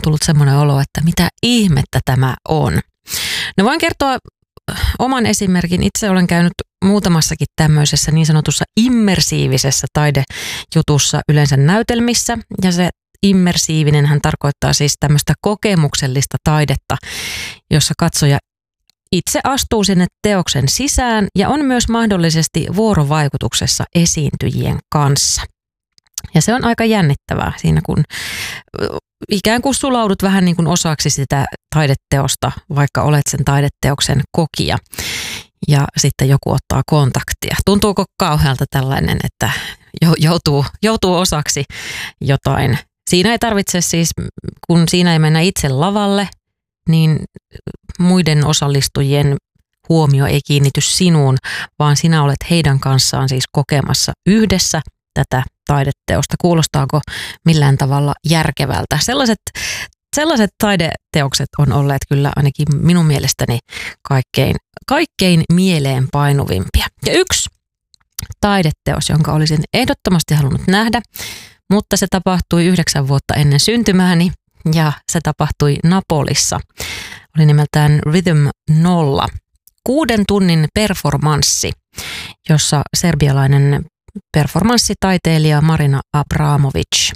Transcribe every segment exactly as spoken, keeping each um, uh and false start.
tullut semmoinen olo, että mitä ihmettä tämä on. No voin kertoa oman esimerkin. Itse olen käynyt muutamassakin tämmöisessä niin sanotussa immersiivisessä taidejutussa yleensä näytelmissä. Ja se immersiivinen hän tarkoittaa siis tämmöistä kokemuksellista taidetta, jossa katsoja itse astuu sinne teoksen sisään ja on myös mahdollisesti vuorovaikutuksessa esiintyjien kanssa. Ja se on aika jännittävää siinä, kun ikään kuin sulaudut vähän niin kuin osaksi sitä taideteosta, vaikka olet sen taideteoksen kokija. Ja sitten joku ottaa kontaktia. Tuntuuko kauhealta tällainen, että joutuu, joutuu osaksi jotain? Siinä ei tarvitse siis, kun siinä ei mennä itse lavalle, niin muiden osallistujien huomio ei kiinnity sinuun, vaan sinä olet heidän kanssaan siis kokemassa yhdessä tätä taideteosta. Kuulostaako millään tavalla järkevältä? Sellaiset, sellaiset taideteokset on olleet kyllä ainakin minun mielestäni kaikkein, kaikkein mieleen painuvimpia. Ja yksi taideteos, jonka olisin ehdottomasti halunnut nähdä, mutta se tapahtui yhdeksän vuotta ennen syntymääni ja se tapahtui Napolissa. Oli nimeltään Rhythm nolla. Kuuden tunnin performanssi, jossa serbialainen performanssitaiteilija Marina Abramovic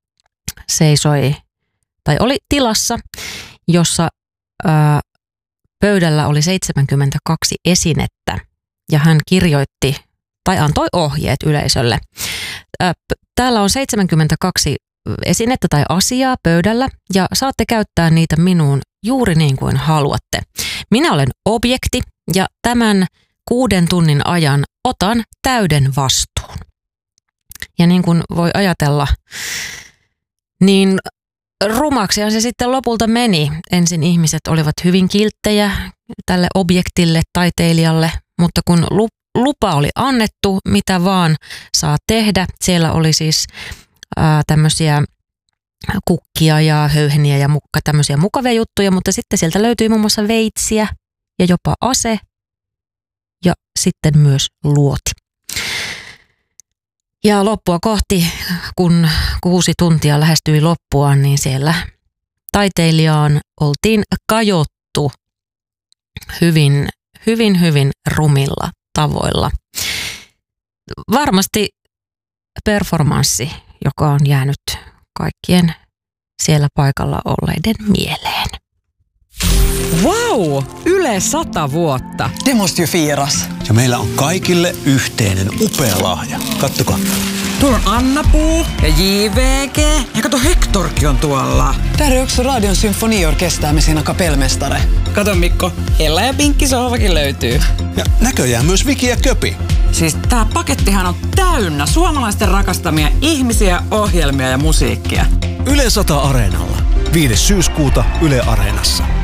seisoi tai oli tilassa, jossa ää, pöydällä oli seitsemänkymmentäkaksi esinettä ja hän kirjoitti tai antoi ohjeet yleisölle. Ää, täällä on seitsemänkymmentäkaksi esinettä tai asiaa pöydällä ja saatte käyttää niitä minuun juuri niin kuin haluatte. Minä olen objekti ja tämän kuuden tunnin ajan otan täyden vastuun. Ja niin kuin voi ajatella, niin rumaksihan se sitten lopulta meni. Ensin ihmiset olivat hyvin kilttejä tälle objektille, taiteilijalle, mutta kun lupa oli annettu, mitä vaan saa tehdä, siellä oli siis ää, tämmöisiä kukkia ja höyheniä ja mukka, tämmöisiä mukavia juttuja, mutta sitten sieltä löytyi muun muassa veitsiä ja jopa ase ja sitten myös luoti. Ja loppua kohti, kun kuusi tuntia lähestyi loppuaan, niin siellä taiteilijaan oltiin kajottu hyvin, hyvin, hyvin rumilla tavoilla. Varmasti performanssi, joka on jäänyt kaikkien siellä paikalla olleiden mieleen. Wow! Yle sata vuotta. Det måste ju firas. Ja meillä on kaikille yhteinen upea lahja. Kattokaa. Tuolla on Anna-Puu ja J V G. Ja kato, Hektorkin on tuolla. Där är också Radion symfoniorkester med sina kapellmästare. Kato Mikko, Ella ja Pinkki sohvakin löytyy. Ja näköjään myös Viki ja Köpi. Siis tää pakettihan on täynnä suomalaisten rakastamia ihmisiä, ohjelmia ja musiikkia. Yle sata Areenalla. viides syyskuuta Yle Areenassa.